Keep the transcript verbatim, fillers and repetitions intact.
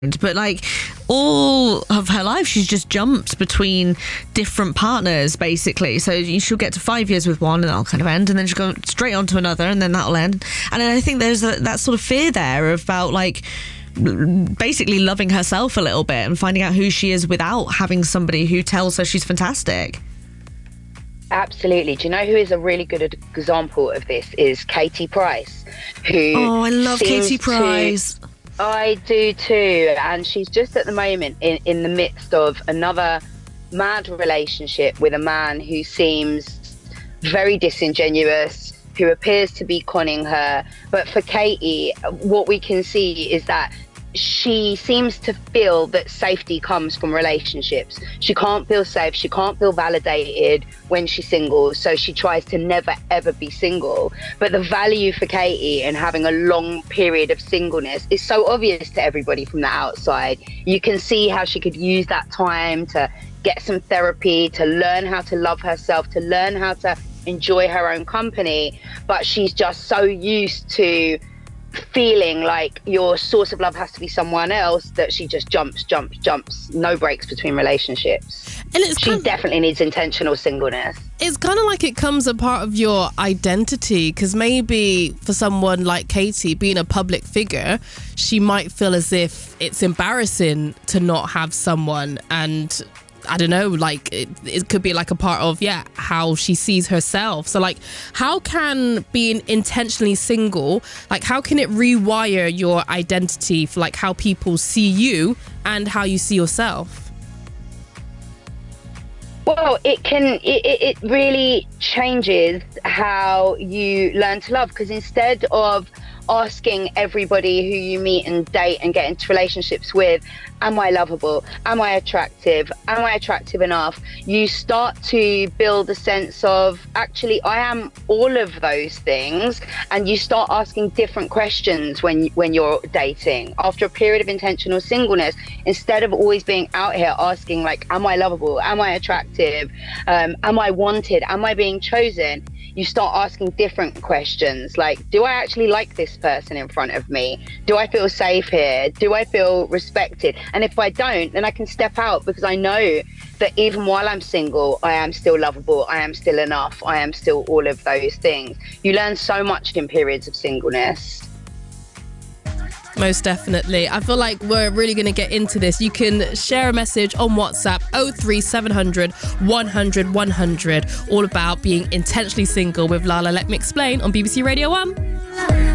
But like all of her life, she's just jumped between different partners, basically. So she'll get to five years with one and that'll kind of end, and then she'll go straight on to another and then that'll end. And I think there's a, that sort of fear there about like basically loving herself a little bit and finding out who she is without having somebody who tells her she's fantastic. Absolutely. Do you know who is a really good example of this? Is Katie Price, who oh, I love Katie Price. To, I do too, and she's just at the moment in, in the midst of another mad relationship with a man who seems very disingenuous, who appears to be conning her. But for Katie, what we can see is that she seems to feel that safety comes from relationships. She can't feel safe, she can't feel validated when she's single, so she tries to never ever be single. But the value for Katie in having a long period of singleness is so obvious to everybody from the outside. You can see how she could use that time to get some therapy, to learn how to love herself, to learn how to enjoy her own company. But she's just so used to feeling like your source of love has to be someone else that she just jumps, jumps, jumps, no breaks between relationships. And it's she kind of, definitely needs intentional singleness. It's kind of like it comes a part of your identity, because maybe for someone like Katie, being a public figure, she might feel as if it's embarrassing to not have someone, and I don't know, like it, it could be like a part of, yeah, how she sees herself. So like, how can being intentionally single, like how can it rewire your identity for like how people see you and how you see yourself? Well, it can, it, it really changes how you learn to love, because instead of asking everybody who you meet and date and get into relationships with, am I lovable? Am I attractive? Am I attractive enough? You start to build a sense of, actually, I am all of those things. And you start asking different questions when, when you're dating. After a period of intentional singleness, instead of always being out here asking, like, am I lovable? Am I attractive? Um, am I wanted? Am I being chosen? You start asking different questions, like, do I actually like this person in front of me? Do I feel safe here? Do I feel respected? And if I don't, then I can step out, because I know that even while I'm single, I am still lovable, I am still enough, I am still all of those things. You learn so much in periods of singleness. Most definitely. I feel like we're really going to get into this. You can share a message on WhatsApp oh three seven hundred one hundred one hundred, all about being intentionally single with Lala Let Me Explain on B B C Radio one.